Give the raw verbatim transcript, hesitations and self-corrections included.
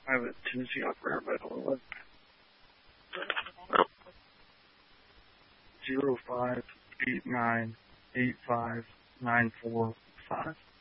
I have a Tennessee operator, but I don't know what. Zero five eight nine eight five nine four five.